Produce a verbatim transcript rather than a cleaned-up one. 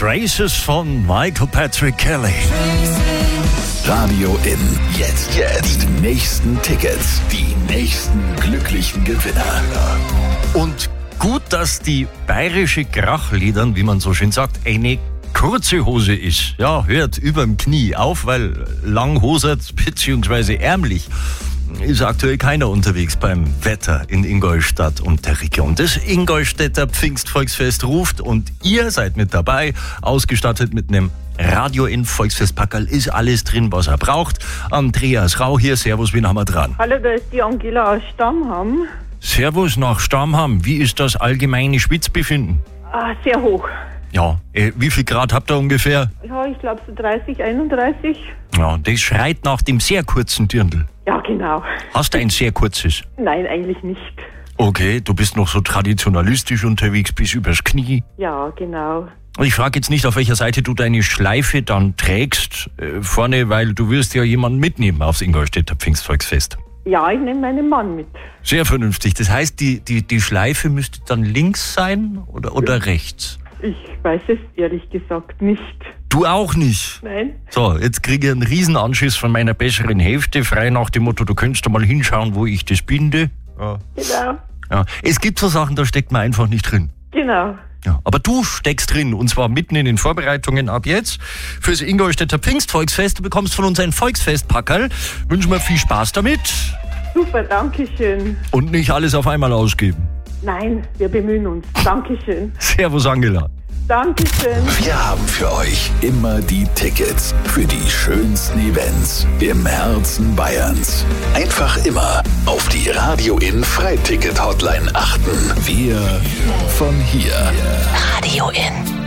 Traces von Michael Patrick Kelly. Radio In. Jetzt, jetzt. Die nächsten Tickets. Die nächsten glücklichen Gewinner. Und gut, dass die bayerische Krachliedern, wie man so schön sagt, eine kurze Hose ist. Ja, hört überm Knie auf, weil langhosert bzw. ärmlich ist aktuell keiner unterwegs beim Wetter in Ingolstadt und der Region. Das Ingolstädter Pfingstvolksfest ruft und ihr seid mit dabei, ausgestattet mit einem Radio In Volksfestpackerl, ist alles drin, was er braucht. Andreas Rau hier, servus, wen haben wir dran? Hallo, da ist die Angela aus Stammham. Servus nach Stammham, wie ist das allgemeine Schwitzbefinden? Ah, sehr hoch. Ja, äh, wie viel Grad habt ihr ungefähr? Ja, ich glaube so dreißig, einunddreißig. Ja, das schreit nach dem sehr kurzen Dirndl. Ja, genau. Hast du ein sehr kurzes? Nein, eigentlich nicht. Okay, du bist noch so traditionalistisch unterwegs bis übers Knie. Ja, genau. Ich frage jetzt nicht, auf welcher Seite du deine Schleife dann trägst, äh, vorne, weil du wirst ja jemanden mitnehmen aufs Ingolstädter Pfingstvolksfest. Ja, ich nehme meinen Mann mit. Sehr vernünftig. Das heißt, die, die, die Schleife müsste dann links sein oder, oder ja. rechts? Ich weiß es ehrlich gesagt nicht. Du auch nicht? Nein. So, jetzt kriege ich einen Riesenanschiss von meiner besseren Hälfte, frei nach dem Motto, du könntest mal hinschauen, wo ich das binde. Ja. Genau. Ja. Es gibt so Sachen, da steckt man einfach nicht drin. Genau. Ja, aber du steckst drin, und zwar mitten in den Vorbereitungen ab jetzt fürs Ingolstädter Pfingstvolksfest. Du bekommst von uns ein Volksfestpackerl. Wünschen wir viel Spaß damit. Super, danke schön. Und nicht alles auf einmal ausgeben. Nein, wir bemühen uns. Dankeschön. Servus, Angela. Dankeschön. Wir haben für euch immer die Tickets für die schönsten Events im Herzen Bayerns. Einfach immer auf die Radio In Freiticket Hotline achten. Wir von hier. Radio In.